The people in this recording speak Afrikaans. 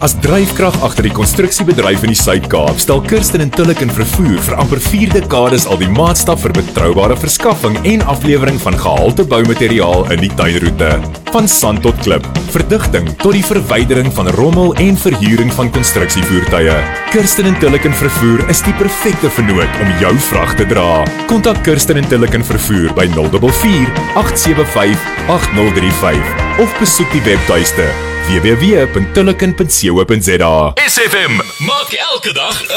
As dryfkrag agter die konstruksiebedryf in die Suid-Kaap, stel Kirsten & Tulliken Vervoer vir amper 4 dekades al die maatstaf vir betroubare verskaffing en aflewering van gehalte boumateriaal in die tuinroete. Van sand tot klip, verdigting tot die verwydering van rommel en verhuuring van konstruksievoertuie. Kirsten & Tulliken Vervoer is die perfekte vennoot om jou vrag te dra. Kontak Kirsten & Tulliken Vervoer by 044 875 8035 of besoek die webtuiste www.tulliken.co.za. SFM maak elke dag